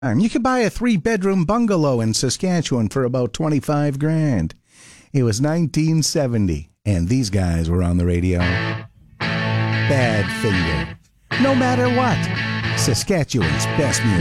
You could buy a 3-bedroom bungalow in Saskatchewan for about 25 grand. It was 1970, and these guys were on the radio. Badfinger. No matter what, Saskatchewan's best music.